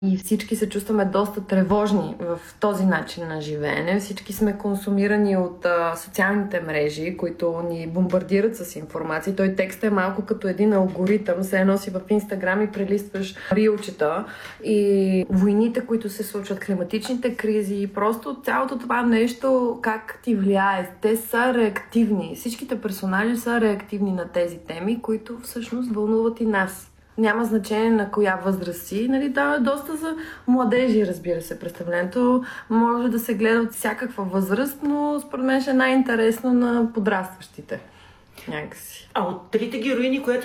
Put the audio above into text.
И всички се чувстваме доста тревожни в този начин на живеене. Всички сме консумирани от социалните мрежи, които ни бомбардират с информация. Той текстът е малко като един алгоритъм. Се носи в Инстаграм и прелистваш рилчета. И войните, които се случват, климатичните кризи, просто цялото това нещо как ти влияе. Те са реактивни. Всичките персонажи са реактивни на тези теми, които всъщност вълнуват и нас. Няма значение на коя възраст си. Нали, да, доста за младежи, разбира се, представлението. Може да се гледа от всякаква възраст, но според мен ще е най-интересно на подрастващите. Някакси. А от трите героини, която